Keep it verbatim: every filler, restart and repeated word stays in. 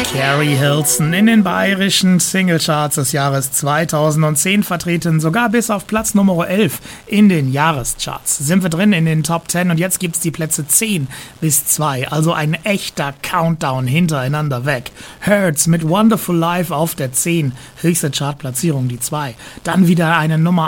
Carrie Hilson in den bayerischen Singlecharts des Jahres zweitausendzehn vertreten, sogar bis auf Platz Nummer elf in den Jahrescharts. Sind wir drin in den Top zehn und jetzt gibt's die Plätze zehn bis zwei, also ein echter Countdown hintereinander weg. Hurts mit Wonderful Life auf der zehn, höchste Chartplatzierung die zwei. Dann wieder eine Nummer